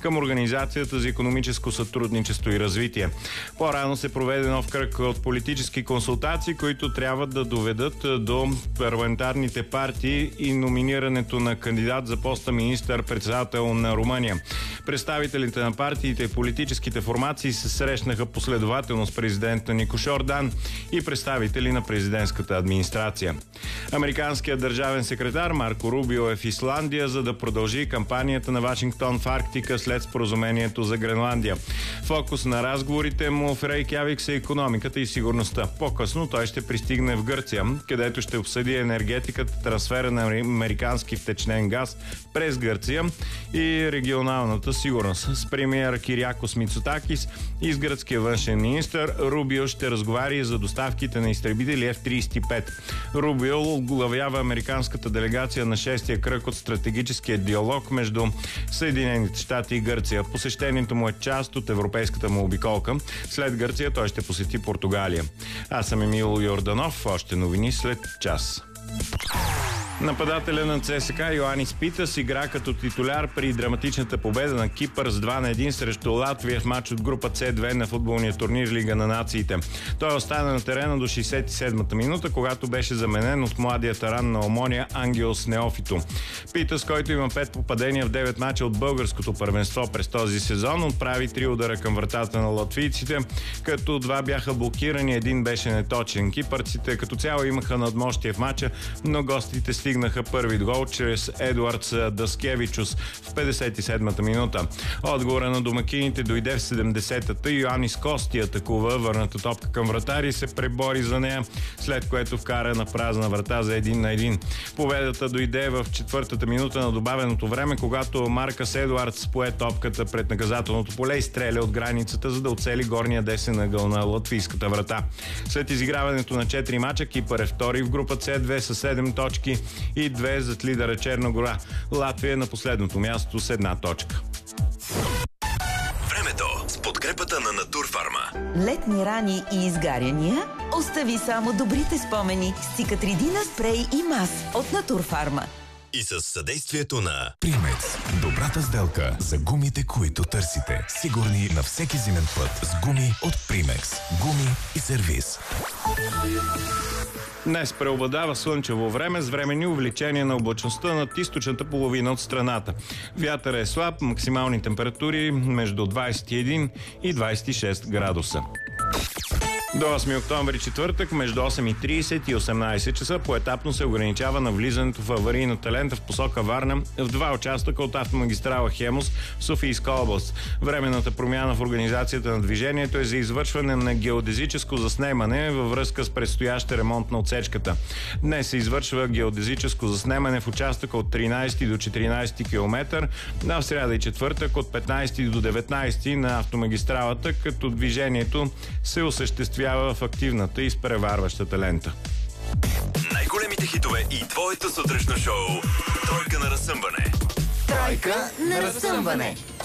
към Организацията за икономическо сътрудничество и развитие. По-рано се проведе нов кръг от политически консултации, които трябва да доведат до парламентарните партии и номинирането на кандидат за поста министър-председател на Румъния. Представителите на партиите и политическите формации се срещнаха последователно с президента Никош Ордан и представители на президентската администрация. Американският държавен секретар Марко Рубио е в Исландия, за да продължи кампанията на Вашингтон в Арктика след споразумението за Гренландия. Фокус на разговорите му в Рейкявик са икономиката и сигурността. По-късно той ще пристигне в Гърция, където ще обсъди енергетиката, трансфера на американски втечнен газ през Гърция и регионалната сигурност. С премиер Кириакос Мицотакис и с гръцкия външен министър Рубио ще разговаря за доставките на изтребители F-35. Рубио оглавява американската делегация на 6-тия кръг от стратегическия диалог между Съединените щати и Гърция. Посещението му е част от европейската му обиколка. След Гърция той ще посети Португалия. Аз съм Емил Йорданов. Още новини след час. Нападателя на ЦСКА Йоанис Питас игра като титуляр при драматичната победа на Кипър с 2-1 срещу Латвия в матч от група С2 на футболния турнир Лига на нациите. Той остана на терена до 67-та минута, когато беше заменен от младия таран на Омония Ангелс Неофито. Питас, който има 5 попадения в 9 мача от българското първенство през този сезон, отправи 3 удара към вратата на латвийците, като 2 бяха блокирани, 1 беше неточен. Кипърците като цяло имаха надмощие в мача, но гостите стигнаха първи гол чрез Едуардс Даскевичус в 57-та минута. Отговора на домакините дойде в 70-та. Йоанис Кости атакува върната топка към вратари и се пребори за нея, след което вкара на празна врата за 1-1. Победата дойде в 4-та минута на добавеното време, когато Маркъс Едуардс пое топката пред наказателното поле и стреля от границата, за да оцели горния десен ъгъл на латвийската врата. След изиграването на 4 мача, Кипър е втори в група С2 с 7 точки и 2 зад лидера Черна гора. Латвия е на последното място с 1 точка. Времето с подкрепата на Натурфарма. Летни рани и изгаряния? Остави само добрите спомени с Cicatrидина спрей и мас от Натурфарма. И с съдействието на Примекс. Добрата сделка за гумите, които търсите. Сигурни на всеки зимен път с гуми от Примекс. Гуми и сервиз. Днес преобладава слънчево време с временни увеличения на облачността над източната половина от страната. Вятър е слаб, максимални температури между 21 и 26 градуса. До 8 октомври четвъртък между 8:30 и 18 часа поетапно се ограничава навлизането в аварийната лента в посока Варна в 2 участъка от автомагистрала Хемус в Софийска област. Временната промяна в организацията на движението е за извършване на геодезическо заснемане във връзка с предстояща ремонт на отсечката. Днес се извършва геодезическо заснемане в участъка от 13 до 14 км, а в сряда и четвъртък от 15 до 19 на автомагистралата, като движението се осъществява в активната и изпреварващата лента. най-големите хитове и твоето сутрешно шоу. Тройка на разсъмване. Тройка на разсъмване.